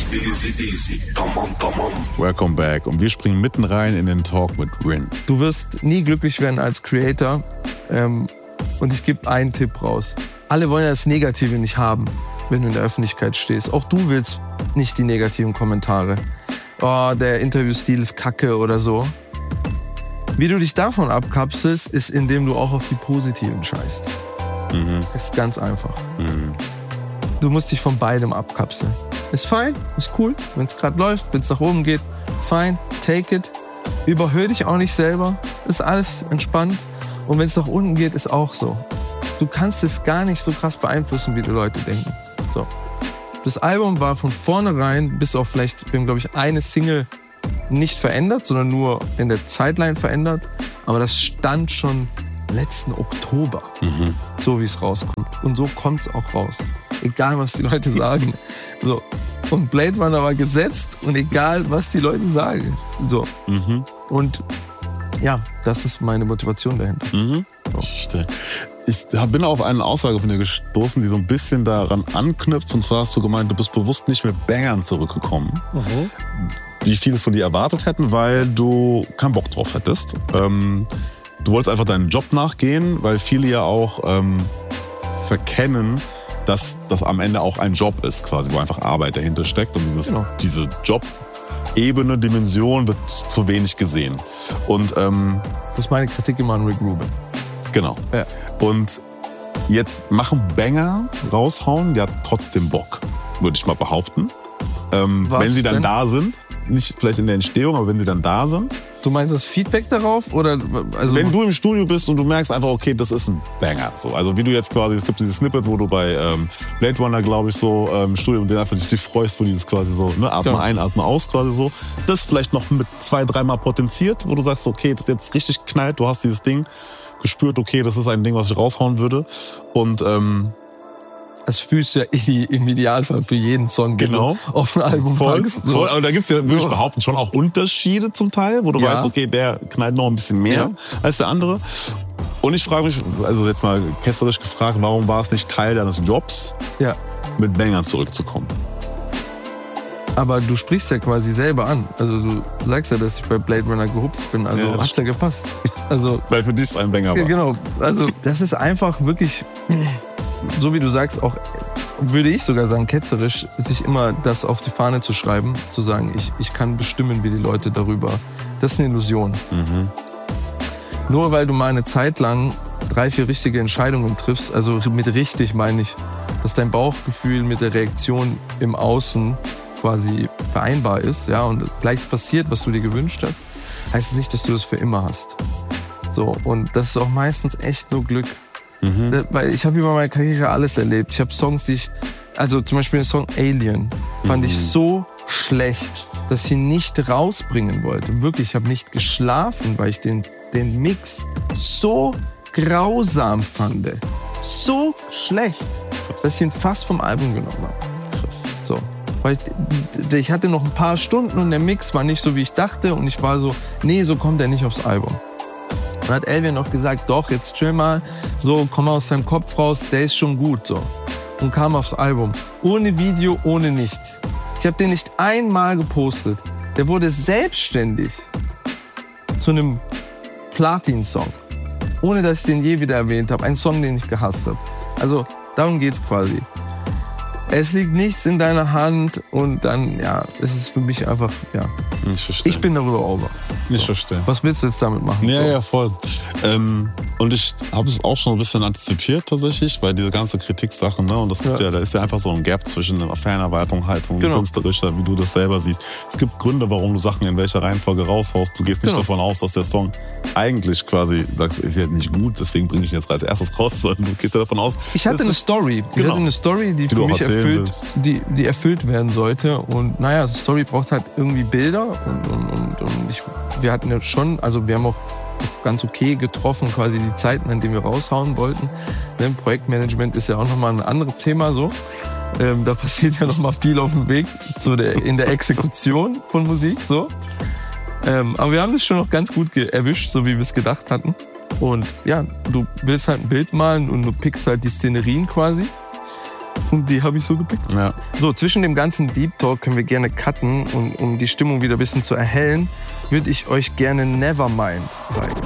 Welcome back. Und wir springen mitten rein in den Talk mit Rin. Du wirst nie glücklich werden als Creator. Und ich gebe einen Tipp raus. Alle wollen ja das Negative nicht haben, wenn du in der Öffentlichkeit stehst. Auch du willst nicht die negativen Kommentare. Oh, der Interviewstil ist kacke oder so. Wie du dich davon abkapselst, ist, indem du auch auf die positiven scheißt. Das ist ganz einfach. Du musst dich von beidem abkapseln. Ist fein, ist cool, wenn es gerade läuft, wenn es nach oben geht, fein, take it. Überhöhe dich auch nicht selber, ist alles entspannt. Und wenn es nach unten geht, ist auch so. Du kannst es gar nicht so krass beeinflussen, wie die Leute denken. So. Das Album war von vornherein, bis auf vielleicht, wir haben glaube ich eine Single nicht verändert, sondern nur in der Zeitline verändert. Aber das stand schon letzten Oktober, so wie es rauskommt. Und so kommt es auch raus. Egal, was die Leute sagen. So. Und Blade Runner war gesetzt und egal, was die Leute sagen. So. Und ja, das ist meine Motivation dahinter. So. Ich bin auf eine Aussage von dir gestoßen, die so ein bisschen daran anknüpft. Und zwar hast du gemeint, du bist bewusst nicht mit Bangern zurückgekommen. Wie viele es von dir erwartet hätten, weil du keinen Bock drauf hättest. Du wolltest einfach deinen Job nachgehen, weil viele ja auch verkennen, dass das am Ende auch ein Job ist, quasi, wo einfach Arbeit dahinter steckt. Und diese Job-Ebene, Dimension wird zu wenig gesehen. Und das ist meine Kritik immer an Rick Rubin. Genau. Ja. Und jetzt machen Banger raushauen ja trotzdem Bock, würde ich mal behaupten. Wenn sie dann da sind, nicht vielleicht in der Entstehung, aber wenn sie dann da sind. Du meinst das Feedback darauf? Oder, also wenn du im Studio bist und du merkst einfach, okay, das ist ein Banger. So. Also wie du jetzt quasi, es gibt dieses Snippet, wo du bei Blade Runner, glaube ich, so im Studio und den einfach dich freust, wo dieses quasi so, ne, atme ein, atme aus quasi so. Das vielleicht noch mit 2-3 Mal potenziert, wo du sagst, okay, das ist jetzt richtig knallt, du hast dieses Ding gespürt, okay, das ist ein Ding, was ich raushauen würde. Und das fühlst du ja im Idealfall für jeden Song, den du auf ein Album packst. So. Aber da gibt es ja, würde ich behaupten, schon auch Unterschiede zum Teil, wo du weißt, okay, der knallt noch ein bisschen mehr als der andere. Und ich frage mich, also jetzt mal ketzerisch gefragt, warum war es nicht Teil deines Jobs, mit Bangern zurückzukommen? Aber du sprichst ja quasi selber an. Also du sagst ja, dass ich bei Blade Runner gehupft bin. Also hat's ja gepasst. Also, weil für dich es ein Banger war. Genau. Also das ist einfach wirklich, so wie du sagst, auch würde ich sogar sagen, ketzerisch, sich immer das auf die Fahne zu schreiben, zu sagen, ich kann bestimmen, wie die Leute darüber. Das ist eine Illusion. Nur weil du mal eine Zeit lang 3-4 richtige Entscheidungen triffst, also mit richtig meine ich, dass dein Bauchgefühl mit der Reaktion im Außen quasi vereinbar ist, ja, und gleich passiert, was du dir gewünscht hast, heißt es nicht, dass du das für immer hast. So, und das ist auch meistens echt nur Glück. Weil ich habe über meine Karriere alles erlebt. Ich habe Songs, also zum Beispiel den Song Alien, fand ich so schlecht, dass ich ihn nicht rausbringen wollte. Wirklich, ich habe nicht geschlafen, weil ich den Mix so grausam fand. So schlecht, dass ich ihn fast vom Album genommen habe. So. Weil ich hatte noch ein paar Stunden und der Mix war nicht so, wie ich dachte. Und ich war so, nee, so kommt er nicht aufs Album. Dann hat Elvian noch gesagt, doch, jetzt chill mal, so, komm aus deinem Kopf raus, der ist schon gut, so. Und kam aufs Album. Ohne Video, ohne nichts. Ich habe den nicht einmal gepostet. Der wurde selbstständig zu einem Platin-Song. Ohne, dass ich den je wieder erwähnt habe. Ein Song, den ich gehasst habe. Also, darum geht's quasi. Es liegt nichts in deiner Hand und dann, es ist für mich einfach, ich bin darüber over. Nicht verstehen. Was willst du jetzt damit machen? Ja, voll. Und ich habe es auch schon ein bisschen antizipiert tatsächlich, weil diese ganze Kritiksache, ne, und das gibt da ist ja einfach so ein Gap zwischen der Fanerwartung, Haltung und künstlerischer, wie du das selber siehst. Es gibt Gründe, warum du Sachen in welcher Reihenfolge raushaust. Du gehst nicht davon aus, dass der Song eigentlich quasi, sagst, ist ja nicht gut, deswegen bringe ich ihn jetzt als erstes raus, sondern du gehst davon aus. Ich hatte eine Story. Ich hatte eine Story, die für mich die erfüllt werden sollte. Und naja, die Story braucht halt irgendwie Bilder. Wir hatten ja schon, also wir haben auch ganz okay getroffen, quasi die Zeiten, an denen wir raushauen wollten. Projektmanagement ist ja auch nochmal ein anderes Thema so. Da passiert ja nochmal viel auf dem Weg in der Exekution von Musik. So. Aber wir haben das schon noch ganz gut erwischt, so wie wir es gedacht hatten. Und ja, du willst halt ein Bild malen und du pickst halt die Szenerien quasi. Und die habe ich so gepickt. Ja. So, zwischen dem ganzen Deep Talk können wir gerne cutten. Und um die Stimmung wieder ein bisschen zu erhellen, würde ich euch gerne Nevermind zeigen.